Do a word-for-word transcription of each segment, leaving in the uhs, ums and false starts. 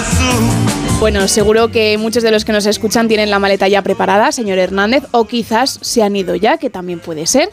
Bueno, seguro que muchos de los que nos escuchan tienen la maleta ya preparada, señor Hernández, o quizás se han ido ya, que también puede ser.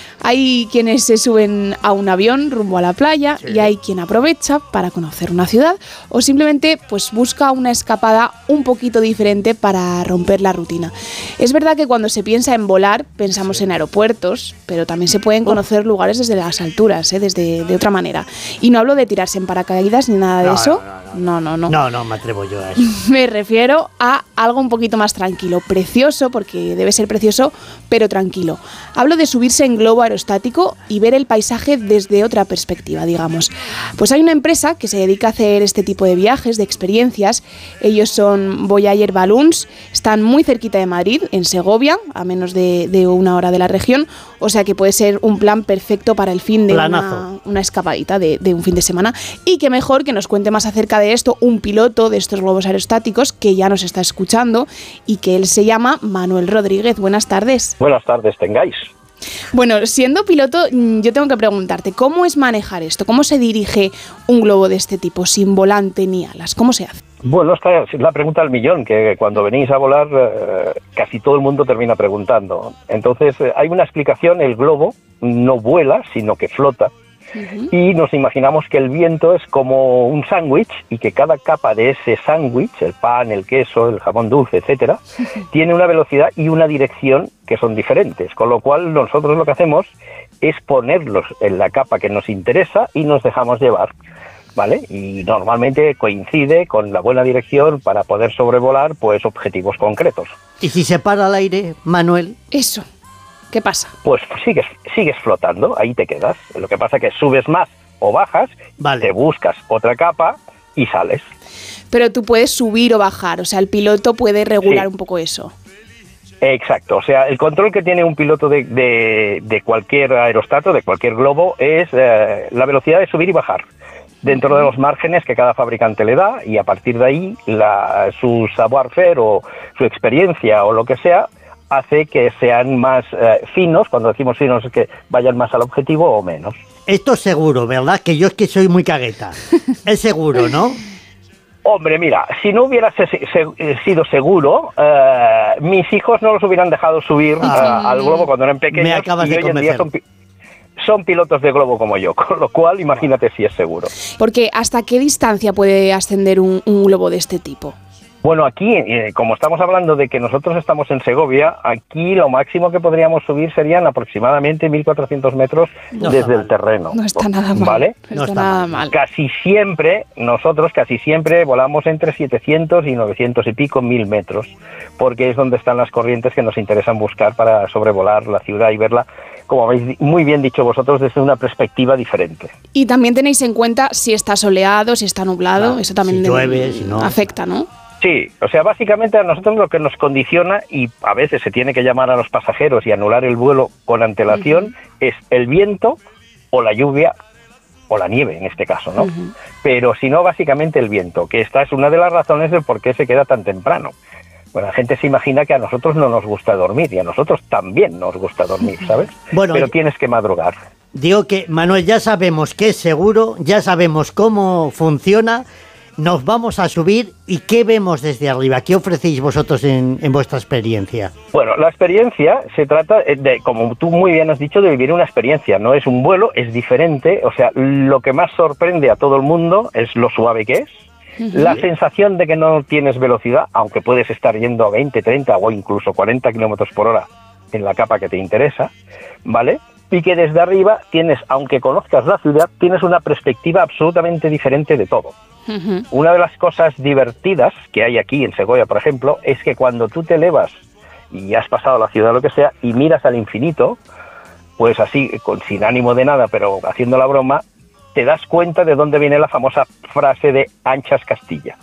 Hay quienes se suben a un avión rumbo a la playa, sí, y hay quien aprovecha para conocer una ciudad o simplemente pues busca una escapada un poquito diferente para romper la rutina. Es verdad que cuando se piensa en volar pensamos sí. en aeropuertos, pero también se pueden conocer lugares desde las alturas, ¿eh? desde de otra manera. Y no hablo de tirarse en paracaídas ni nada de no, eso. No no no. no, no, no. No, no me atrevo yo a eso. Me refiero a algo un poquito más tranquilo, precioso, porque debe ser precioso, pero tranquilo. Hablo de subirse en globo aerostático y ver el paisaje desde otra perspectiva, digamos. Pues hay una empresa que se dedica a hacer este tipo de viajes, de experiencias. Ellos son Voyager Balloons, están muy cerquita de Madrid, en Segovia, a menos de, de una hora de la región, o sea que puede ser un plan perfecto para el fin de una, una escapadita de, de un fin de semana. Y qué mejor que nos cuente más acerca de esto un piloto de estos globos aerostáticos que ya nos está escuchando y que él se llama Manuel Rodríguez. Buenas tardes. Buenas tardes, tengáis. Bueno, siendo piloto, yo tengo que preguntarte, ¿cómo es manejar esto? ¿Cómo se dirige un globo de este tipo, sin volante ni alas? ¿Cómo se hace? Bueno, esta es la pregunta del millón, que cuando venís a volar eh, casi todo el mundo termina preguntando. Entonces, eh, hay una explicación, el globo no vuela, sino que flota. Uh-huh. Y nos imaginamos que el viento es como un sándwich y que cada capa de ese sándwich, el pan, el queso, el jamón dulce, etcétera, uh-huh. tiene una velocidad y una dirección que son diferentes, con lo cual nosotros lo que hacemos es ponerlos en la capa que nos interesa y nos dejamos llevar, ¿vale? Y normalmente coincide con la buena dirección para poder sobrevolar pues objetivos concretos. ¿Y si se para al aire, Manuel? Eso. ¿Qué pasa? Pues sigues, sigues flotando, ahí te quedas. Lo que pasa es que subes más o bajas, vale. te buscas otra capa y sales. Pero tú puedes subir o bajar, o sea, el piloto puede regular sí. un poco eso. Exacto, o sea, el control que tiene un piloto de, de, de cualquier aerostato, de cualquier globo, es eh, la velocidad de subir y bajar, dentro uh-huh. de los márgenes que cada fabricante le da, y a partir de ahí la, su savoir-faire o su experiencia o lo que sea, hace que sean más eh, finos. Cuando decimos finos es que vayan más al objetivo o menos. Esto es seguro, ¿verdad? Que yo es que soy muy cagueta. Es seguro, ¿no? Hombre, mira, si no hubiera se, se, sido seguro, eh, mis hijos no los hubieran dejado subir ah, uh, al globo cuando eran pequeños. Me acabas y de hoy convencer. en día son, son pilotos de globo como yo, con lo cual imagínate si es seguro. Porque ¿hasta qué distancia puede ascender un, un globo de este tipo? Bueno, aquí, eh, como estamos hablando de que nosotros estamos en Segovia, aquí lo máximo que podríamos subir serían aproximadamente mil cuatrocientos metros no desde el terreno. No está nada mal. ¿Vale? No, no está, está nada mal. Casi siempre, nosotros casi siempre volamos entre setecientos y novecientos y pico mil metros, porque es donde están las corrientes que nos interesan buscar para sobrevolar la ciudad y verla, como habéis muy bien dicho vosotros, desde una perspectiva diferente. Y también tenéis en cuenta si está soleado, si está nublado, claro, eso también si llueve, si no, afecta, ¿no? Sí, o sea, básicamente a nosotros lo que nos condiciona, y a veces se tiene que llamar a los pasajeros y anular el vuelo con antelación, uh-huh. es el viento o la lluvia o la nieve en este caso, ¿no? Uh-huh. Pero si no, básicamente el viento, que esta es una de las razones del por qué se queda tan temprano. Bueno, la gente se imagina que a nosotros no nos gusta dormir, y a nosotros también nos gusta dormir, ¿sabes? Bueno, pero tienes que madrugar. Digo que, Manuel, ya sabemos que es seguro, ya sabemos cómo funciona. Nos vamos a subir, ¿y qué vemos desde arriba? ¿Qué ofrecéis vosotros en, en vuestra experiencia? Bueno, la experiencia se trata de, como tú muy bien has dicho, de vivir una experiencia. No es un vuelo, es diferente. O sea, lo que más sorprende a todo el mundo es lo suave que es. Uh-huh. La sensación de que no tienes velocidad, aunque puedes estar yendo a veinte, treinta o incluso cuarenta kilómetros por hora en la capa que te interesa, ¿vale? Y que desde arriba tienes, aunque conozcas la ciudad, tienes una perspectiva absolutamente diferente de todo. Uh-huh. Una de las cosas divertidas que hay aquí en Segovia, por ejemplo, es que cuando tú te elevas y has pasado la ciudad o lo que sea y miras al infinito, pues así, con, sin ánimo de nada, pero haciendo la broma, te das cuenta de dónde viene la famosa frase de anchas Castilla.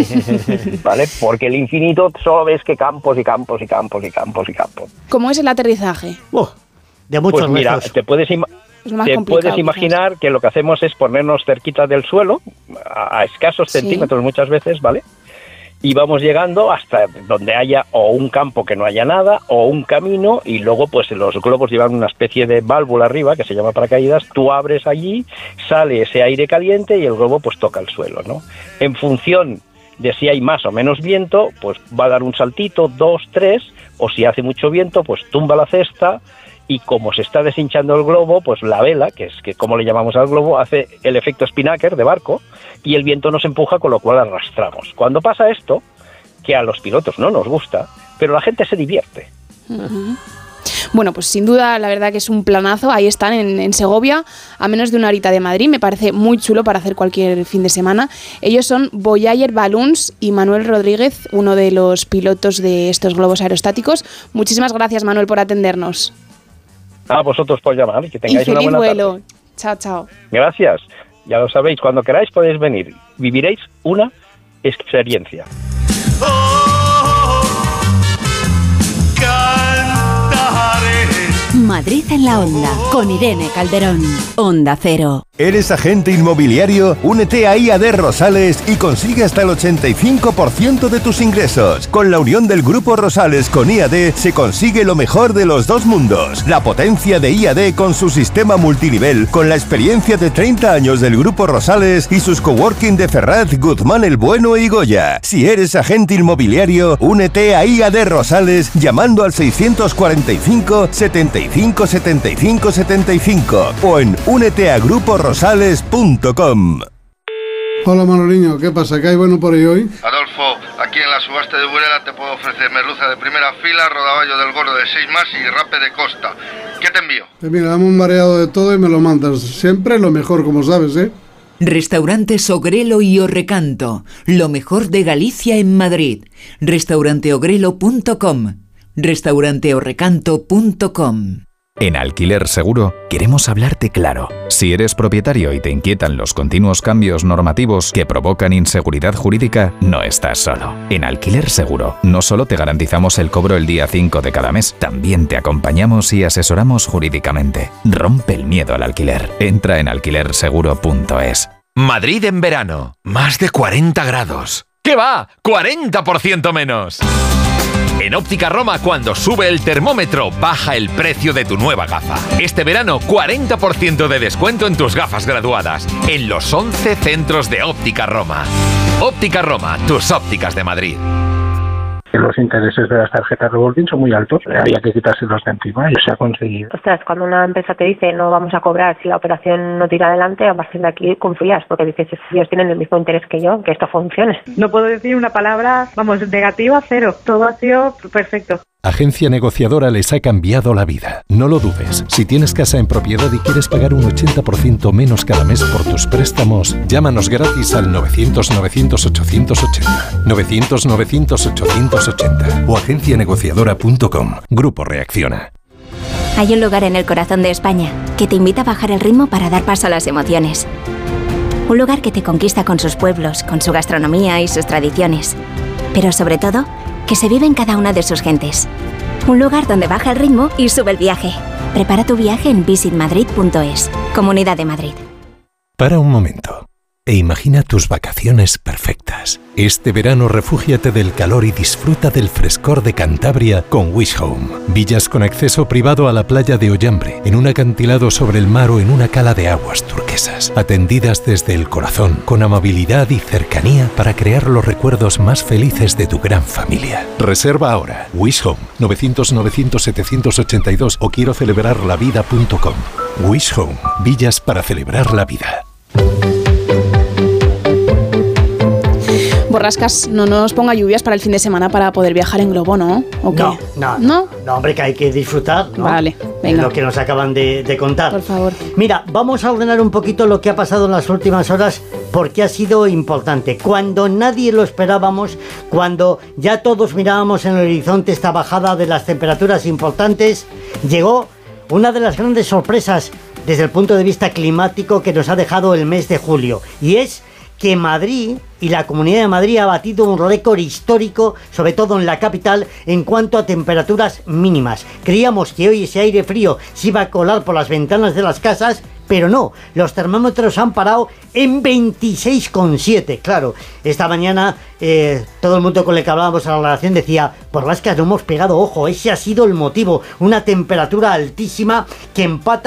¿Vale? Porque el infinito solo ves que campos y campos y campos y campos y campos. ¿Cómo es el aterrizaje? Uh, de muchos pues mira, metros. te puedes imaginar. Te puedes imaginar que lo que hacemos es ponernos cerquita del suelo, a, a escasos sí. centímetros muchas veces, ¿vale? Y vamos llegando hasta donde haya o un campo que no haya nada, o un camino, y luego pues los globos llevan una especie de válvula arriba, que se llama paracaídas, tú abres allí, sale ese aire caliente y el globo pues toca el suelo, ¿no? En función de si hay más o menos viento, pues va a dar un saltito, dos, tres, o si hace mucho viento, pues tumba la cesta, y como se está deshinchando el globo, pues la vela, que es que como le llamamos al globo, hace el efecto spinnaker de barco, y el viento nos empuja, con lo cual arrastramos. Cuando pasa esto, que a los pilotos no nos gusta, pero la gente se divierte. Uh-huh. Bueno, pues sin duda, la verdad que es un planazo. Ahí están en, en Segovia, a menos de una horita de Madrid. Me parece muy chulo para hacer cualquier fin de semana. Ellos son Voyager Balloons y Manuel Rodríguez, uno de los pilotos de estos globos aerostáticos. Muchísimas gracias, Manuel, por atendernos. A vosotros por llamar y que tengáis y una buena vuelo. tarde. Chao, chao. Gracias. Ya lo sabéis, cuando queráis podéis venir. Viviréis una experiencia. Madrid en la Onda, con Irene Calderón. Onda Cero. ¿Eres agente inmobiliario? Únete a I A D Rosales y consigue hasta el ochenta y cinco por ciento de tus ingresos. Con la unión del Grupo Rosales con I A D se consigue lo mejor de los dos mundos. La potencia de I A D con su sistema multinivel, con la experiencia de treinta años del Grupo Rosales y sus coworking de Ferraz, Guzmán el Bueno y Goya. Si eres agente inmobiliario, únete a I A D Rosales llamando al seiscientos cuarenta y cinco, setenta y cinco, setenta y cinco, setenta y cinco o en únete a grupo rosales punto com. Hola Manoliño, ¿qué pasa? ¿Qué hay bueno por ahí hoy? Adolfo, aquí en la subasta de Burela te puedo ofrecer merluza de primera fila, rodaballo del gordo de seis más y rape de costa. ¿Qué te envío? Pues mira, dame un variado de todo y me lo mandas. Siempre lo mejor, como sabes, ¿eh? Restaurantes Ogrelo y Orrecanto, lo mejor de Galicia en Madrid. restaurante ogrelo punto com, restaurante orrecanto punto com. En Alquiler Seguro queremos hablarte claro. Si eres propietario y te inquietan los continuos cambios normativos que provocan inseguridad jurídica, no estás solo. En Alquiler Seguro no solo te garantizamos el cobro el día cinco de cada mes, también te acompañamos y asesoramos jurídicamente. Rompe el miedo al alquiler. Entra en alquiler seguro punto es. Madrid en verano. Más de cuarenta grados. ¿Qué va? ¡cuarenta por ciento menos! En Óptica Roma, cuando sube el termómetro, baja el precio de tu nueva gafa. Este verano, cuarenta por ciento de descuento en tus gafas graduadas, en los once centros de Óptica Roma. Óptica Roma, tus ópticas de Madrid. Los intereses de las tarjetas revolving son muy altos, había que quitárselos de encima y se ha conseguido. Ostras, cuando una empresa te dice no vamos a cobrar si la operación no tira adelante, a partir de aquí confías, porque dices, ellos tienen el mismo interés que yo, que esto funcione. No puedo decir una palabra, vamos, negativa, cero. Todo ha sido perfecto. Agencia Negociadora les ha cambiado la vida. No lo dudes. Si tienes casa en propiedad y quieres pagar un ochenta por ciento menos cada mes por tus préstamos, llámanos gratis al novecientos, novecientos, ochocientos ochenta. novecientos, novecientos, ochocientos ochenta o agencia negociadora punto com. Grupo Reacciona. Hay un lugar en el corazón de España que te invita a bajar el ritmo para dar paso a las emociones. Un lugar que te conquista con sus pueblos, con su gastronomía y sus tradiciones. Pero sobre todo, que se vive en cada una de sus gentes. Un lugar donde baja el ritmo y sube el viaje. Prepara tu viaje en visit madrid punto es. Comunidad de Madrid. Para un momento e imagina tus vacaciones perfectas. Este verano refúgiate del calor y disfruta del frescor de Cantabria con Wish Home. Villas con acceso privado a la playa de Ollambre, en un acantilado sobre el mar o en una cala de aguas turquesas. Atendidas desde el corazón, con amabilidad y cercanía para crear los recuerdos más felices de tu gran familia. Reserva ahora. Wish Home, novecientos, novecientos, setecientos ochenta y dos o quiero celebrar la vida punto com. Wish Home, villas para celebrar la vida. Borrascas, no nos ponga lluvias para el fin de semana para poder viajar en globo, ¿no? ¿O qué? No, no, no, no, hombre, que hay que disfrutar, ¿no? Vale, venga. Lo que nos acaban de, de contar. Por favor. Mira, vamos a ordenar un poquito lo que ha pasado en las últimas horas porque ha sido importante. Cuando nadie lo esperábamos, cuando ya todos mirábamos en el horizonte esta bajada de las temperaturas importantes, llegó una de las grandes sorpresas desde el punto de vista climático que nos ha dejado el mes de julio, y es que Madrid y la Comunidad de Madrid ha batido un récord histórico, sobre todo en la capital, en cuanto a temperaturas mínimas. Creíamos que hoy ese aire frío se iba a colar por las ventanas de las casas, pero no, los termómetros han parado en veintiséis coma siete. Claro, esta mañana eh, todo el mundo con el que hablábamos a la relación decía, por las que no hemos pegado ojo, ese ha sido el motivo, una temperatura altísima que empata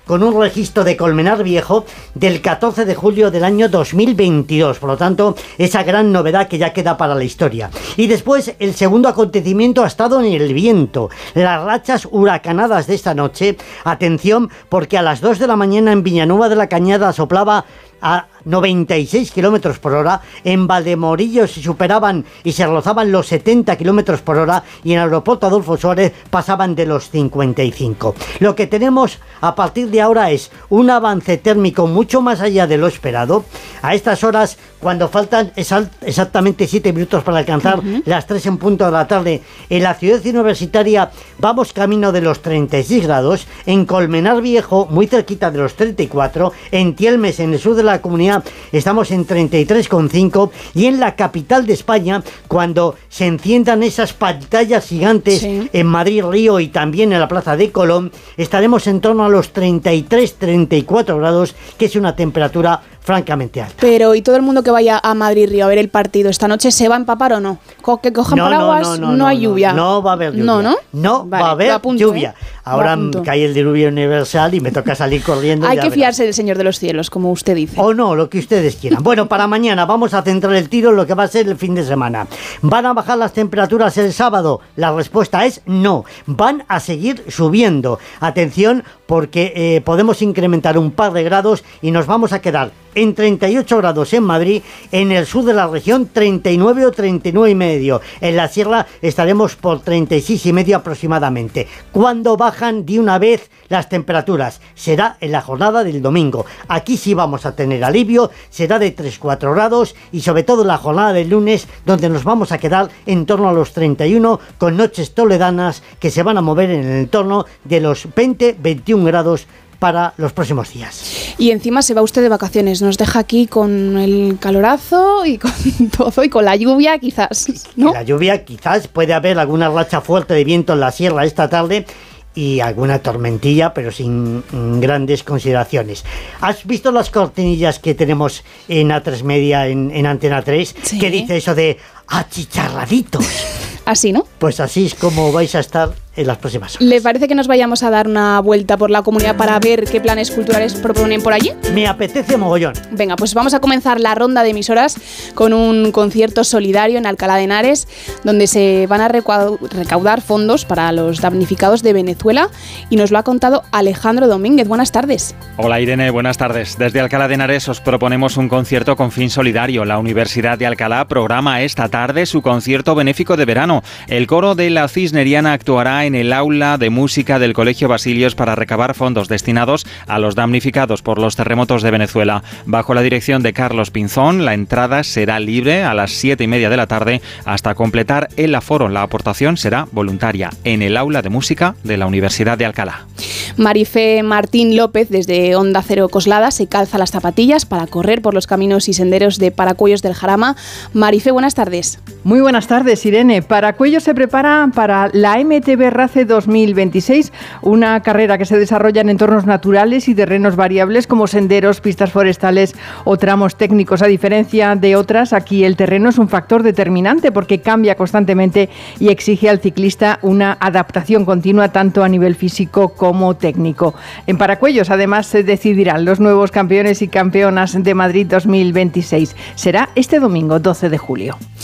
con un registro de Colmenar Viejo del catorce de julio del año dos mil veintidós. Por lo tanto, esa gran novedad que ya queda para la historia. Y después, el segundo acontecimiento ha estado en el viento. Las rachas huracanadas de esta noche. Atención, porque a las dos de la mañana en Villanueva de la Cañada soplaba a noventa y seis kilómetros por hora, en Valdemorillo se superaban y se rozaban los setenta kilómetros por hora y en el aeropuerto Adolfo Suárez pasaban de los cincuenta y cinco. Lo que tenemos a partir de ahora es un avance térmico mucho más allá de lo esperado. A estas horas, cuando faltan exactamente siete minutos para alcanzar uh-huh. las tres en punto de la tarde, en la ciudad universitaria vamos camino de los treinta y seis grados, en Colmenar Viejo muy cerquita de los treinta y cuatro, en Tielmes, en el sur de la comunidad, estamos en treinta y tres coma cinco y en la capital de España, cuando se enciendan esas pantallas gigantes sí. en Madrid Río y también en la Plaza de Colón, estaremos en torno a los treinta y tres, treinta y cuatro grados, que es una temperatura francamente alta. Pero, ¿y todo el mundo que vaya a Madrid Río a ver el partido esta noche se va a empapar o no? Co- ¿Que cojan no, paraguas? No, no, no, no hay lluvia. No, no va a haber lluvia. No, ¿no? No vale, va a haber apunto, lluvia. ¿eh? Ahora cae el diluvio universal y me toca salir corriendo. Hay que fiarse del Señor de los Cielos, como usted dice. O no, lo que ustedes quieran. Bueno, para mañana vamos a centrar el tiro en lo que va a ser el fin de semana. ¿Van a bajar las temperaturas el sábado? La respuesta es no. Van a seguir subiendo. Atención, porque eh, podemos incrementar un par de grados y nos vamos a quedar en treinta y ocho grados en Madrid, en el sur de la región treinta y nueve o treinta y nueve y medio. En la sierra estaremos por treinta y seis y medio aproximadamente. ¿Cuándo bajan de una vez las temperaturas? Será en la jornada del domingo. Aquí sí vamos a tener alivio, será de tres a cuatro grados y sobre todo en la jornada del lunes, donde nos vamos a quedar en torno a los treinta y uno, con noches toledanas que se van a mover en el entorno de los veinte a veintiún grados para los próximos días. Y encima se va usted de vacaciones, nos deja aquí con el calorazo y con todo y con la lluvia quizás, ¿no? La lluvia quizás, puede haber alguna racha fuerte de viento en la sierra esta tarde y alguna tormentilla, pero sin mm, grandes consideraciones. ¿Has visto las cortinillas que tenemos en A tres Media, en, en Antena tres? Sí. Que dice eso de achicharraditos. Así, ¿no? Pues así es como vais a estar en las próximas horas. ¿Le parece que nos vayamos a dar una vuelta por la comunidad para ver qué planes culturales proponen por allí? Me apetece mogollón. Venga, pues vamos a comenzar la ronda de emisoras con un concierto solidario en Alcalá de Henares, donde se van a recaudar fondos para los damnificados de Venezuela, y nos lo ha contado Alejandro Domínguez. Buenas tardes. Hola Irene, buenas tardes. Desde Alcalá de Henares os proponemos un concierto con fin solidario. La Universidad de Alcalá programa esta tarde su concierto benéfico de verano. El coro de la Cisneriana actuará en el aula de música del Colegio Basilios para recabar fondos destinados a los damnificados por los terremotos de Venezuela. Bajo la dirección de Carlos Pinzón, la entrada será libre a las siete y media de la tarde hasta completar el aforo. La aportación será voluntaria en el aula de música de la Universidad de Alcalá. Marifé Martín López, desde Onda Cero Coslada, se calza las zapatillas para correr por los caminos y senderos de Paracuellos del Jarama. Marifé, buenas tardes. Muy buenas tardes, Irene. Paracuellos se prepara para la M T B RACE dos mil veintiséis, una carrera que se desarrolla en entornos naturales y terrenos variables como senderos, pistas forestales o tramos técnicos. A diferencia de otras, aquí el terreno es un factor determinante porque cambia constantemente y exige al ciclista una adaptación continua tanto a nivel físico como técnico. En Paracuellos, además, se decidirán los nuevos campeones y campeonas de Madrid dos mil veintiséis. Será este domingo, doce de julio.